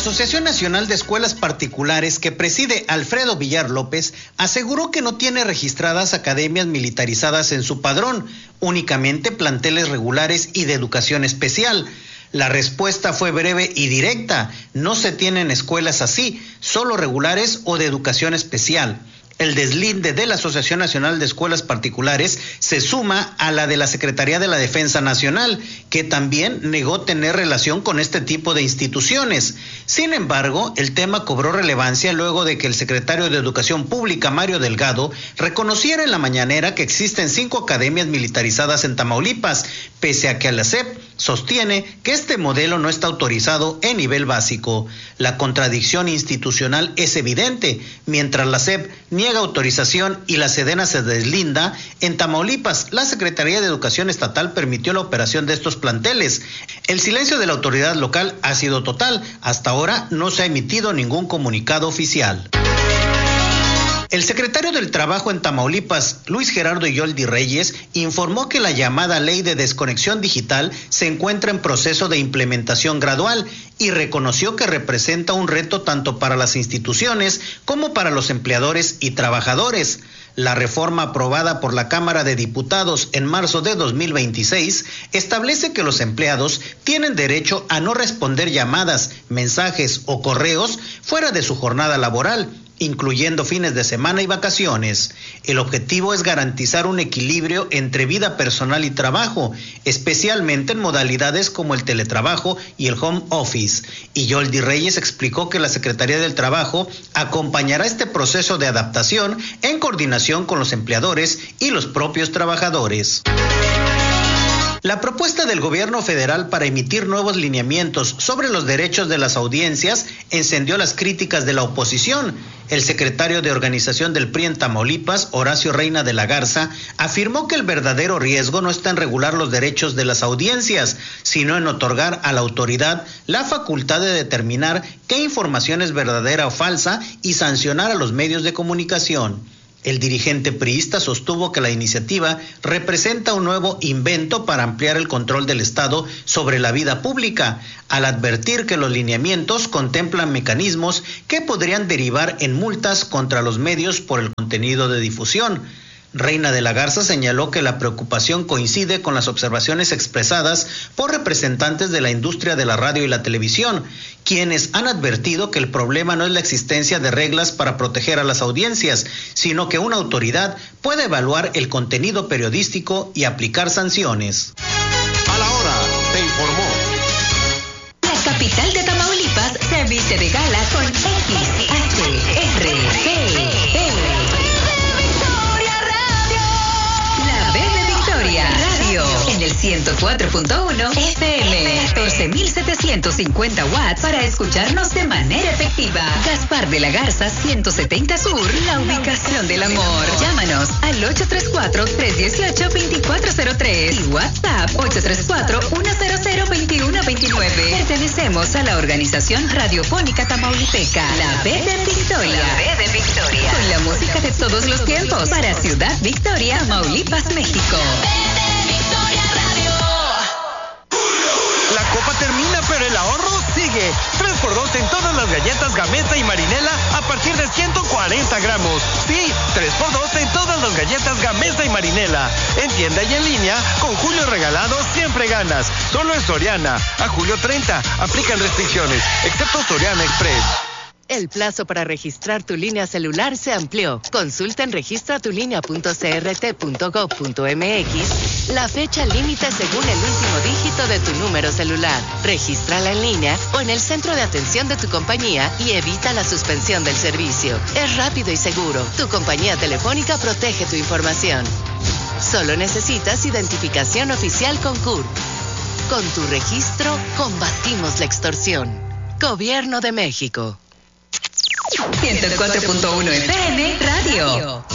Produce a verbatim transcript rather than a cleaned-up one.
Asociación Nacional de Escuelas Particulares, que preside Alfredo Villar López, aseguró que no tiene registradas academias militarizadas en su padrón, únicamente planteles regulares y de educación especial. La respuesta fue breve y directa: no se tienen escuelas así, solo regulares o de educación especial. El deslinde de la Asociación Nacional de Escuelas Particulares se suma a la de la Secretaría de la Defensa Nacional, que también negó tener relación con este tipo de instituciones. Sin embargo, el tema cobró relevancia luego de que el secretario de Educación Pública, Mario Delgado, reconociera en la mañanera que existen cinco academias militarizadas en Tamaulipas, pese a que la S E P sostiene que este modelo no está autorizado en nivel básico. La contradicción institucional es evidente. Mientras la S E P niega autorización y la Sedena se deslinda, en Tamaulipas la Secretaría de Educación Estatal permitió la operación de estos planteles. El silencio de la autoridad local ha sido total. Hasta ahora no se ha emitido ningún comunicado oficial. El secretario del Trabajo en Tamaulipas, Luis Gerardo Yoldi Reyes, informó que la llamada Ley de Desconexión Digital se encuentra en proceso de implementación gradual y reconoció que representa un reto tanto para las instituciones como para los empleadores y trabajadores. La reforma aprobada por la Cámara de Diputados en marzo de dos mil veintiséis establece que los empleados tienen derecho a no responder llamadas, mensajes o correos fuera de su jornada laboral, incluyendo fines de semana y vacaciones. El objetivo es garantizar un equilibrio entre vida personal y trabajo, especialmente en modalidades como el teletrabajo y el home office. Y Yoldi Reyes explicó que la Secretaría del Trabajo acompañará este proceso de adaptación en coordinación con los empleadores y los propios trabajadores. La propuesta del gobierno federal para emitir nuevos lineamientos sobre los derechos de las audiencias encendió las críticas de la oposición. El secretario de Organización del P R I en Tamaulipas, Horacio Reina de la Garza, afirmó que el verdadero riesgo no está en regular los derechos de las audiencias, sino en otorgar a la autoridad la facultad de determinar qué información es verdadera o falsa y sancionar a los medios de comunicación. El dirigente priista sostuvo que la iniciativa representa un nuevo invento para ampliar el control del Estado sobre la vida pública, al advertir que los lineamientos contemplan mecanismos que podrían derivar en multas contra los medios por el contenido de difusión. Reina de la Garza señaló que la preocupación coincide con las observaciones expresadas por representantes de la industria de la radio y la televisión, quienes han advertido que el problema no es la existencia de reglas para proteger a las audiencias, sino que una autoridad puede evaluar el contenido periodístico y aplicar sanciones. A la hora, te informó. La capital de Tamaulipas se viste de gala con X H R P P. Radio en el ciento cuatro punto uno F M, catorce mil setecientos cincuenta watts para escucharnos de manera efectiva. Gaspar de la Garza, ciento setenta Sur, la ubicación del amor. Llámanos al ocho tres cuatro, tres uno ocho, dos cuatro cero tres y WhatsApp ocho tres cuatro, uno cero cero, dos uno dos nueve. Pertenecemos a la Organización Radiofónica Tamaulipeca, la B de Victoria. La B de Victoria. Con la música de todos los tiempos para Ciudad Victoria, Tamaulipas, México. La copa termina, pero el ahorro sigue. tres por dos en todas las galletas Gamesa y Marinela a partir de ciento cuarenta gramos. Sí, tres por dos en todas las galletas Gamesa y Marinela. En tienda y en línea, con Julio Regalado siempre ganas. Solo en Soriana. A julio treinta. Aplican restricciones, excepto Soriana Express. El plazo para registrar tu línea celular se amplió. Consulta en registra tu línea punto c r t punto gov punto m x la fecha límite según el último dígito de tu número celular. Regístrala en línea o en el centro de atención de tu compañía y evita la suspensión del servicio. Es rápido y seguro. Tu compañía telefónica protege tu información. Solo necesitas identificación oficial con C U R. Con tu registro, combatimos la extorsión. Gobierno de México. ciento cuatro punto uno F M Radio.